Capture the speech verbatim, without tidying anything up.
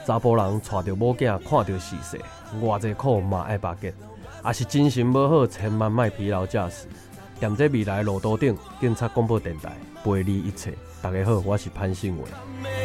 查甫人带着某囝看着视线，偌济苦嘛爱巴结，也是精神无好，千万莫疲劳驾驶。踮在未来路途顶，警察广播电台陪你一切。大家好，我是潘信伟。